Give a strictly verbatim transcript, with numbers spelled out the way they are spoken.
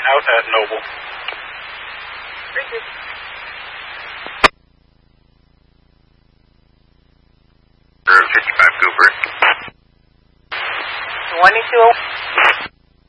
out at Noble. Thank you. fifty-five Cooper. twenty-two.